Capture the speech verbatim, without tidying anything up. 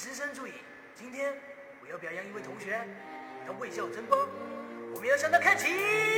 师生注意，今天我要表扬一位同学，他为校争光，我们要向他看齐。